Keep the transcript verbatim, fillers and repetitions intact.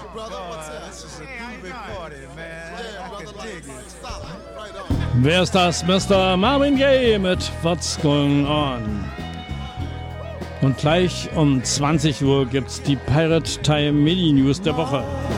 Wer ist das? Mister Marvin Gaye mit What's Going On. Und gleich um zwanzig Uhr gibt's die Pirate Time Mini News der Woche.